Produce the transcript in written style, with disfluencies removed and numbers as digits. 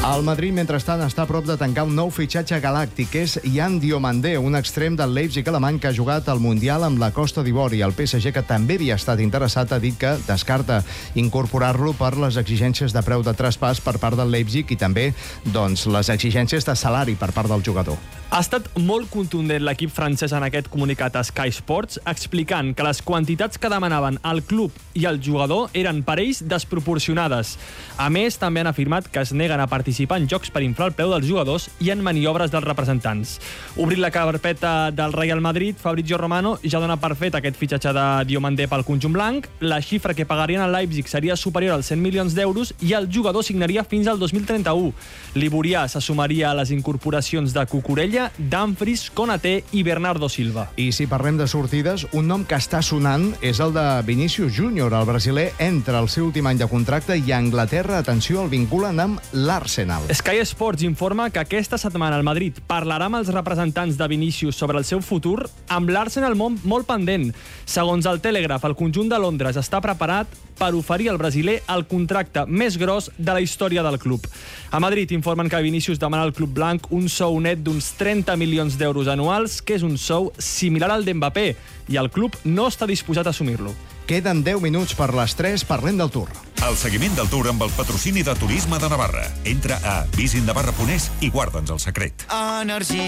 El Madrid, mentrestant, està a prop de tancar un nou fitxatge galàctic. És Yan Diomandé, un extrem del Leipzig alemany que ha jugat al Mundial amb la Costa d'Ivori. El PSG, que també havia estat interessat, ha dit que descarta incorporar-lo per les exigències de preu de traspàs per part del Leipzig i també les exigències de salari per part del jugador. Ha estat molt contundent l'equip francès en aquest comunicat a Sky Sports, explicant que les quantitats que demanaven el club i el jugador eren per ells desproporcionades. A més, també han afirmat que es neguen a participar en jocs per inflar el preu dels jugadors i en maniobres dels representants. Obrint la carpeta del Real Madrid, Fabrizio Romano ja dona per fet aquest fitxatge de Diomandé pel conjunt blanc. La xifra que pagarien al Leipzig seria superior als 100 milions d'euros i el jugador signaria fins al 2031. L'Iborià se sumaria a les incorporacions de Cucurella, Dumfries, Konaté i Bernardo Silva. I si parlem de sortides, un nom que està sonant és el de Vinícius Júnior. El brasiler entra al seu últim any de contracte i a Anglaterra, atenció, el vinculen amb l'Arsenal. Sky Sports informa que aquesta setmana el Madrid parlarà amb els representants de Vinícius sobre el seu futur, amb l'Arsenal molt pendent. Segons el Telegraph, el conjunt de Londres està preparat per oferir al brasiler el contracte més gros de la història del club. A Madrid informen que Vinícius demana al club blanc un sou net d'uns 30 milions d'euros anuals, que és un sou similar al d'Mbappé, i el club no està disposat a assumir-lo. Queden 10 minuts per les 3, parlem del Tour. El seguiment del Tour amb el patrocini de Turisme de Navarra. Entra a visitnavarra.es i guarda'ns el secret.